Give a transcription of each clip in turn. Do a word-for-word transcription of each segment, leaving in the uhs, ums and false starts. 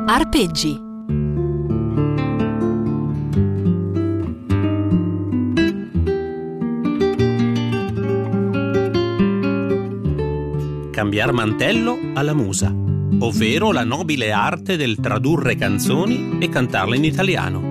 Arpeggi. Cambiar mantello alla musa, ovvero la nobile arte del tradurre canzoni e cantarle in italiano.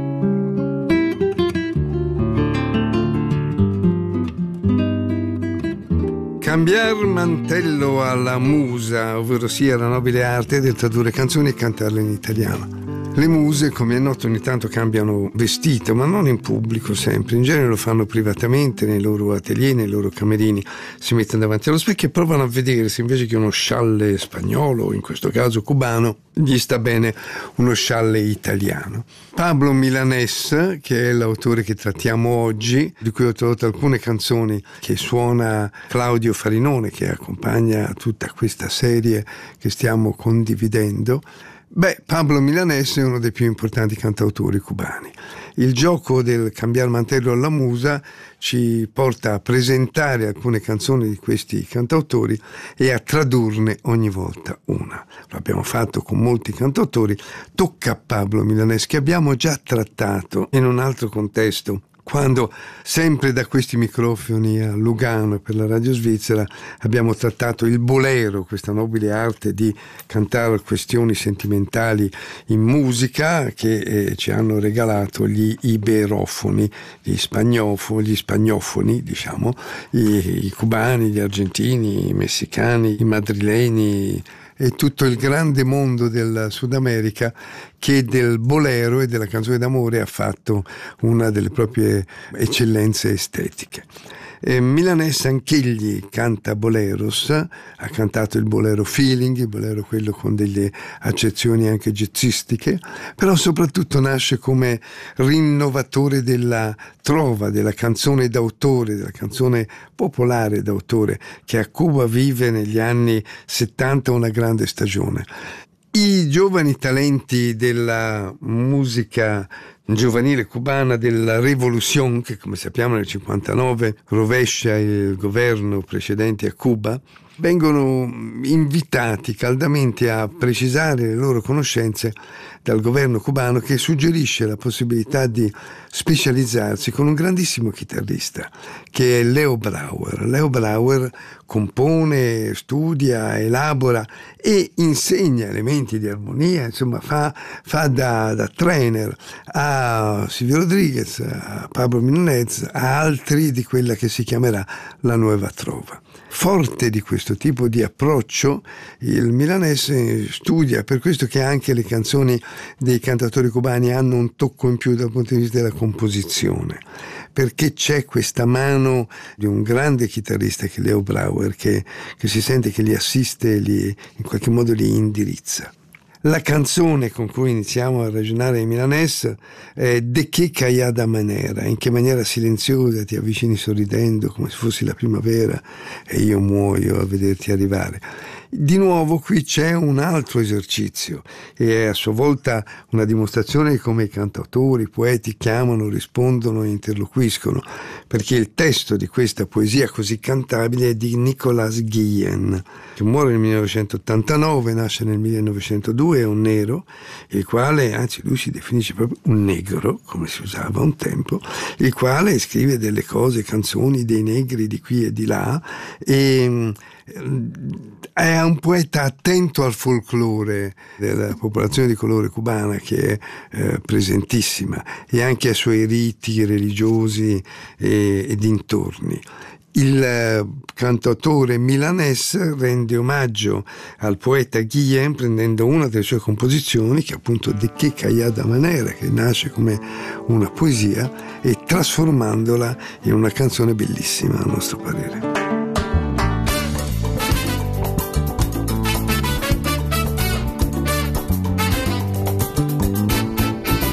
Cambiar mantello alla musa, ovvero sia la nobile arte del tradurre canzoni e cantarle in italiano. Le muse, come è noto, ogni tanto cambiano vestito, ma non in pubblico sempre. In genere lo fanno privatamente, nei loro atelier, nei loro camerini. Si mettono davanti allo specchio e provano a vedere se invece che uno scialle spagnolo, in questo caso cubano, gli sta bene uno scialle italiano. Pablo Milanés, che è l'autore che trattiamo oggi, di cui ho tradotto alcune canzoni che suona Claudio Farinone, che accompagna tutta questa serie che stiamo condividendo. Beh, Pablo Milanés è uno dei più importanti cantautori cubani. Il gioco del cambiar mantello alla musa ci porta a presentare alcune canzoni di questi cantautori e a tradurne ogni volta una. Lo abbiamo fatto con molti cantautori. Tocca a Pablo Milanés, che abbiamo già trattato in un altro contesto, quando, sempre da questi microfoni a Lugano per la radio svizzera, abbiamo trattato il bolero, questa nobile arte di cantare questioni sentimentali in musica che eh, ci hanno regalato gli iberofoni, gli spagnofoni, gli spagnofoni, diciamo, i, i cubani, gli argentini, i messicani, i madrileni e tutto il grande mondo del Sud America, che del bolero e della canzone d'amore ha fatto una delle proprie eccellenze estetiche. E Milanés anch'egli canta boleros, ha cantato il bolero feeling, il bolero quello con delle accezioni anche jazzistiche, però soprattutto nasce come rinnovatore della trova, della canzone d'autore, della canzone popolare d'autore, che a Cuba vive negli anni settanta una grande stagione. I giovani talenti della musica giovanile cubana, della Revolución, che come sappiamo nel cinquantanove rovescia il governo precedente a Cuba, vengono invitati caldamente a precisare le loro conoscenze dal governo cubano, che suggerisce la possibilità di specializzarsi con un grandissimo chitarrista che è Leo Brauer. Leo Brauer compone, studia, elabora e insegna elementi di armonia, insomma fa, fa da, da trainer a Silvio Rodriguez, a Pablo Milanés, a altri di quella che si chiamerà la Nueva Trova. Forte di questo tipo di approccio, il Milanés studia, per questo che anche le canzoni dei cantautori cubani hanno un tocco in più dal punto di vista della composizione, perché c'è questa mano di un grande chitarrista che è Leo Brauer, che, che si sente che li assiste e li, in qualche modo li indirizza. La canzone con cui iniziamo a ragionare in Milanés è De che callada manera, in che maniera silenziosa ti avvicini sorridendo come se fossi la primavera e io muoio a vederti arrivare. Di nuovo qui c'è un altro esercizio e è a sua volta una dimostrazione di come i cantautori, i poeti chiamano, rispondono e interloquiscono, perché il testo di questa poesia così cantabile è di Nicolas Guillen, che muore nel millenovecentottantanove, nasce nel millenovecentodue, è un nero, il quale, anzi lui si definisce proprio un negro, come si usava un tempo, il quale scrive delle cose, canzoni dei negri di qui e di là, e è un poeta attento al folklore della popolazione di colore cubana, che è eh, presentissima, e anche ai suoi riti religiosi e, e dintorni. Il eh, cantautore Milanés rende omaggio al poeta Guillen prendendo una delle sue composizioni, che è appunto De che callada manera, che nasce come una poesia, e trasformandola in una canzone bellissima a nostro parere.